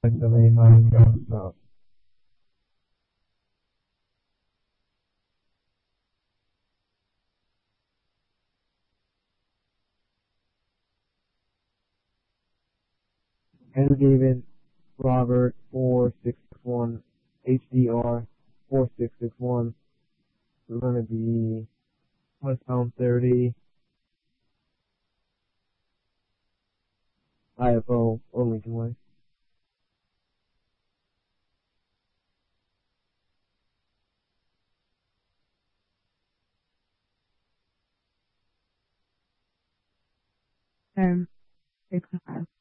também mais não. Henry David Robert 4661 HDR 4661. We're gonna be westbound 30 IFO or Lincoln Way. Six and five.